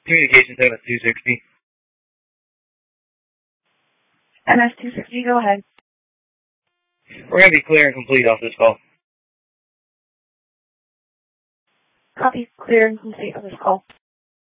Communications MS-260. MS-260, go ahead. We're going to be clear and complete off this call. Copy, clear and complete on this call.